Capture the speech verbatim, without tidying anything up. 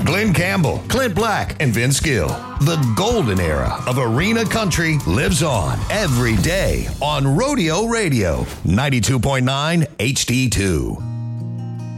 Glenn Campbell, Clint Black, and Vince Gill. The golden era of arena country lives on every day on Rodeo Radio, ninety-two point nine H D two.